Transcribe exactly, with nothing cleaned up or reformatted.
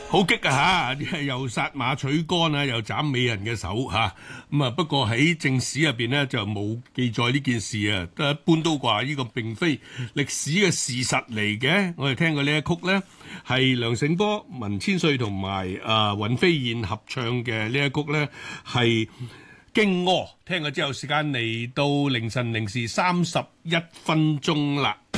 好激啊嚇！又殺馬取杆啊，又斬美人嘅手嚇。咁啊，不過喺正史入邊呢，就冇記載呢件事啊。都一般都話呢個並非歷史嘅事實嚟嘅。我哋聽過呢一曲呢，係梁醒波、文千歲同埋啊尹飛燕合唱嘅呢一曲呢，係驚軻。聽過之後，時間嚟到凌晨零時三十一分鐘啦。